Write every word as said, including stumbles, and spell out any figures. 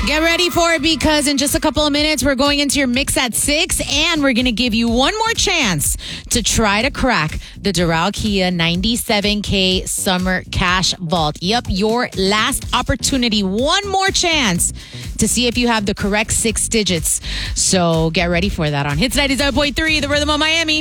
Get ready for it because in just a couple of minutes, we're going into your mix at six and we're going to give you one more chance to try to crack the Doral Kia ninety-seven K Summer Cash Vault. Yep, your last opportunity. One more chance to see if you have the correct six digits. So get ready for that on Hits ninety-seven point three, the Rhythm of Miami.